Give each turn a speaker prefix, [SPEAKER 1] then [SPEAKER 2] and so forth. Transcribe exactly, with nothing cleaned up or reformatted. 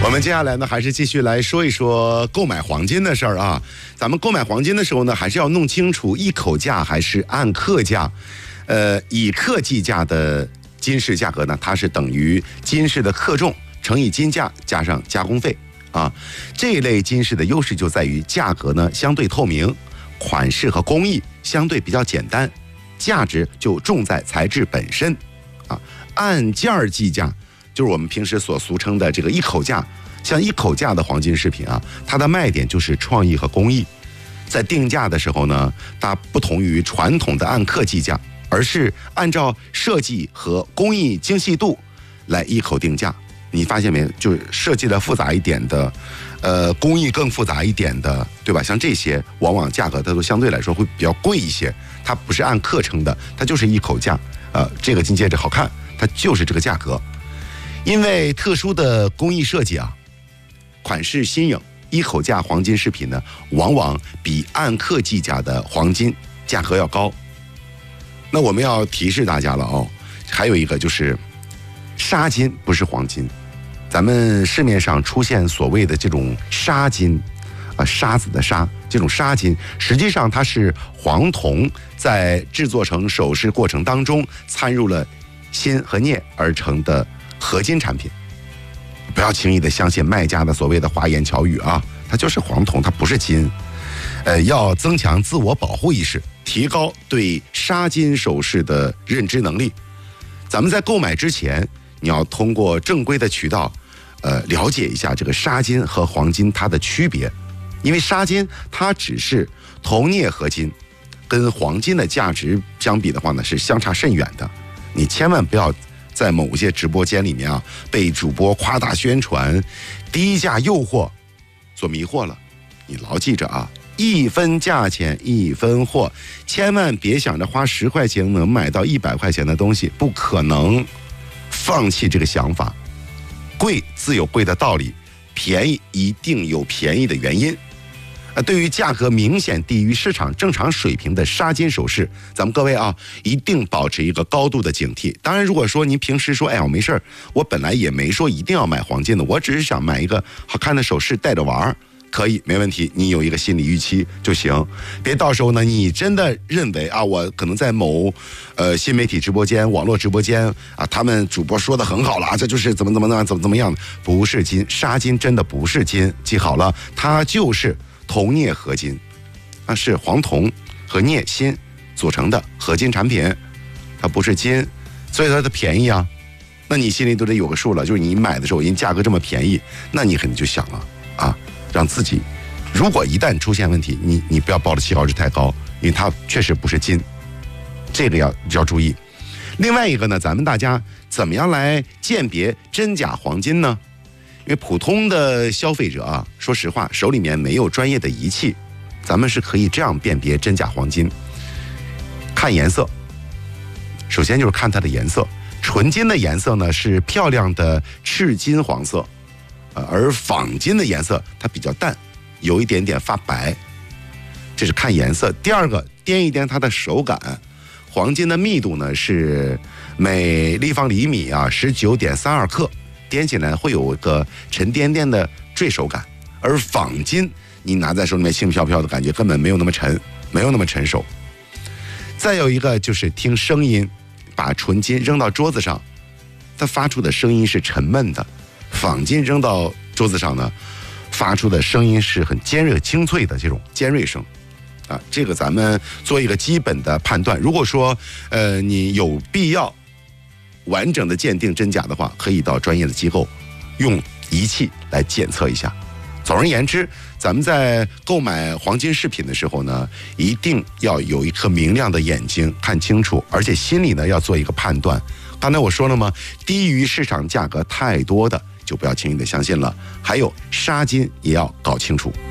[SPEAKER 1] 我们接下来呢，还是继续来说一说购买黄金的事儿啊。咱们购买黄金的时候呢，还是要弄清楚一口价还是按克价。呃，以克计价的金饰价格呢，它是等于金饰的克重乘以金价加上加工费啊。这一类金饰的优势就在于价格呢相对透明，款式和工艺相对比较简单，价值就重在材质本身啊。按件儿计价，就是我们平时所俗称的这个一口价。像一口价的黄金饰品啊，它的卖点就是创意和工艺。在定价的时候呢，它不同于传统的按克计价，而是按照设计和工艺精细度来一口定价。你发现没？就是设计的复杂一点的，呃，工艺更复杂一点的，对吧？像这些，往往价格它都相对来说会比较贵一些。它不是按克称的，它就是一口价。呃，这个金戒指好看，它就是这个价格。因为特殊的工艺设计啊，款式新颖，一口价黄金饰品呢，往往比按克计价的黄金价格要高。那我们要提示大家了哦，还有一个就是纱金不是黄金。咱们市面上出现所谓的这种纱金啊，沙子的沙，这种纱金实际上它是黄铜在制作成首饰过程当中掺入了锌和镍而成的合金产品。不要轻易的相信卖家的所谓的花言巧语啊，它就是黄铜，它不是金。呃，要增强自我保护意识，提高对纱金首饰的认知能力。咱们在购买之前，你要通过正规的渠道，呃，了解一下这个纱金和黄金它的区别。因为纱金它只是铜镍合金，跟黄金的价值相比的话呢，是相差甚远的。你千万不要在某些直播间里面啊，被主播夸大宣传、低价诱惑所迷惑了。你牢记着啊，一分价钱一分货，千万别想着花十块钱能买到一百块钱的东西，不可能。放弃这个想法，贵自有贵的道理，便宜一定有便宜的原因。呃，对于价格明显低于市场正常水平的纱金首饰，咱们各位啊，一定保持一个高度的警惕。当然，如果说您平时说，哎呀，我没事儿，我本来也没说一定要买黄金的，我只是想买一个好看的首饰戴着玩儿，可以，没问题，你有一个心理预期就行。别到时候呢，你真的认为啊，我可能在某呃新媒体直播间、网络直播间啊，他们主播说的很好了，这就是怎么怎么样，怎么怎么样，不是金，纱金真的不是金，记好了，它就是铜镍合金，啊，是黄铜和镍锌组成的合金产品，它不是金，所以它的便宜啊。那你心里都得有个数了，就是你买的时候，因价格这么便宜，那你肯定就想了啊，让自己，如果一旦出现问题，你你不要抱的期望值太高，因为它确实不是金，这个要要注意。另外一个呢，咱们大家怎么样来鉴别真假黄金呢？因为普通的消费者啊，说实话，手里面没有专业的仪器，咱们是可以这样辨别真假黄金。看颜色，首先就是看它的颜色。纯金的颜色呢是漂亮的赤金黄色，呃，而仿金的颜色它比较淡，有一点点发白，这是看颜色。第二个，掂一掂它的手感，黄金的密度呢是每立方厘米啊十九点三二克。掂起来会有一个沉甸甸的坠手感，而仿金你拿在手里面轻飘飘的感觉根本没有那么沉，没有那么成熟。再有一个就是听声音，把纯金扔到桌子上，它发出的声音是沉闷的，仿金扔到桌子上呢，发出的声音是很尖锐清脆的这种尖锐声啊，这个咱们做一个基本的判断。如果说呃你有必要完整的鉴定真假的话，可以到专业的机构用仪器来检测一下。总而言之，咱们在购买黄金饰品的时候呢，一定要有一颗明亮的眼睛看清楚，而且心里呢要做一个判断。刚才我说了吗？低于市场价格太多的就不要轻易的相信了，还有纱金也要搞清楚。